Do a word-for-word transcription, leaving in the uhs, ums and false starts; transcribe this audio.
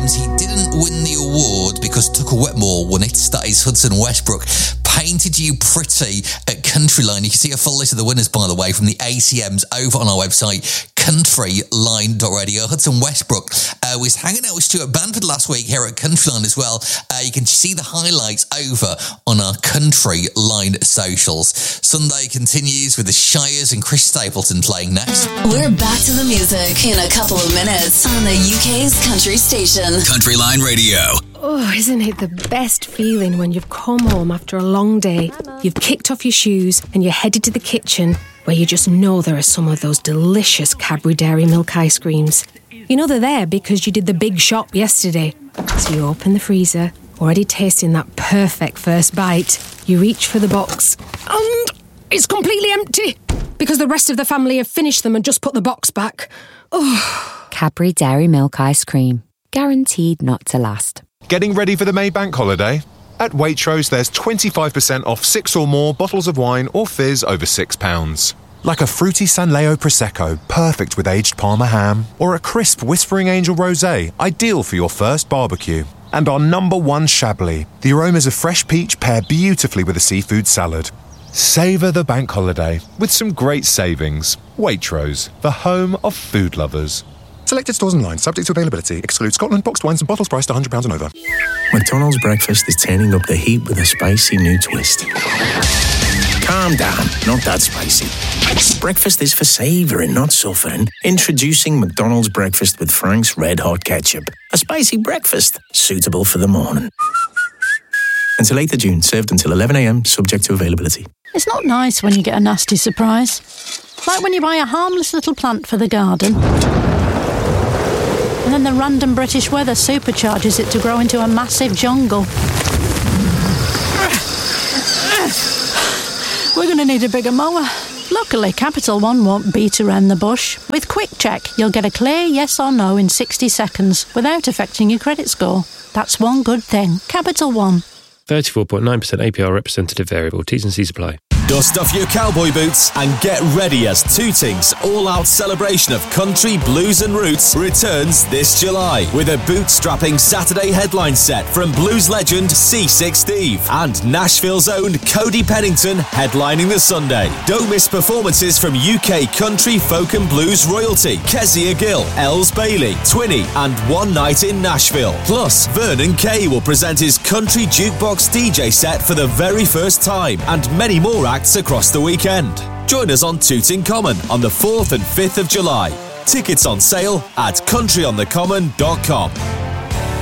means he didn't win the award because Tucker Whitmore won it. That is Hudson Westbrook. Painted You Pretty at Countryline. You can see a full list of the winners, by the way, from the A C Ms over on our website, countryline dot radio. Hudson Westbrook uh, was hanging out with Stuart Banford last week here at Countryline as well. Uh, you can see the highlights over on our Countryline socials. Sunday continues with the Shires and Chris Stapleton playing next. We're back to the music in a couple of minutes on the U K's country station. Countryline Radio. Oh, isn't it the best feeling when you've come home after a long day, you've kicked off your shoes and you're headed to the kitchen where you just know there are some of those delicious Cadbury Dairy Milk ice creams. You know they're there because you did the big shop yesterday. So you open the freezer, already tasting that perfect first bite. You reach for the box and it's completely empty because the rest of the family have finished them and just put the box back. Oh. Cadbury Dairy Milk ice cream. Guaranteed not to last. Getting ready for the May Bank holiday? At Waitrose, there's twenty-five percent off six or more bottles of wine or fizz over six pounds. Like a fruity San Leo Prosecco, perfect with aged Parma ham, or a crisp Whispering Angel Rosé, ideal for your first barbecue. And our number one Chablis, the aromas of fresh peach pair beautifully with a seafood salad. Savour the bank holiday with some great savings. Waitrose, the home of food lovers. Selected stores online, subject to availability. Exclude Scotland, boxed wines and bottles priced one hundred pounds and over. McDonald's breakfast is turning up the heat with a spicy new twist. Calm down, not that spicy. Breakfast is for savouring, not suffering. Introducing McDonald's breakfast with Frank's Red Hot Ketchup. A spicy breakfast, suitable for the morning. Until eighth of June, served until eleven a m, subject to availability. It's not nice when you get a nasty surprise. Like when you buy a harmless little plant for the garden, and then the random British weather supercharges it to grow into a massive jungle. We're going to need a bigger mower. Luckily, Capital One won't beat around the bush. With Quick Check, you'll get a clear yes or no in sixty seconds without affecting your credit score. That's one good thing. Capital One. thirty-four point nine percent A P R representative variable. T's and C's apply. Dust off your cowboy boots and get ready as Tooting's all-out celebration of country, blues and roots returns this July with a boot-strapping Saturday headline set from blues legend C six Steve and Nashville's own Cody Pennington headlining the Sunday. Don't miss performances from U K country, folk and blues royalty Kezia Gill, Els Bailey, Twinny and One Night in Nashville. Plus, Vernon Kay will present his country jukebox D J set for the very first time and many more acts across the weekend. Join us on Tooting Common on the fourth and fifth of July. Tickets on sale at country on the common dot com.